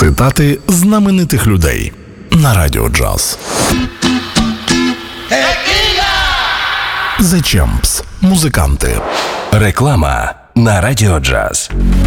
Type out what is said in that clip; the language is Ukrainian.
Цитати знаменитих людей на Радіо Джаз. The Champs. Музиканти. Реклама на Радіо Джаз.